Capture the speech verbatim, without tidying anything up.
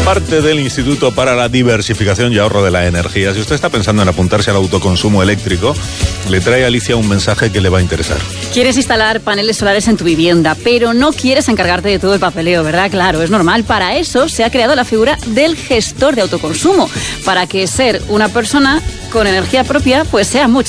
parte del Instituto para la Diversificación y Ahorro de la Energía. Si usted está pensando en apuntarse al autoconsumo eléctrico, le trae a Alicia un mensaje que le va a interesar. Quieres instalar paneles solares en tu vivienda, pero no quieres encargarte de todo el papeleo, ¿verdad? Claro, es normal. Para eso se ha creado la figura del gestor de autoconsumo, para que ser una persona con energía propia pues sea mucho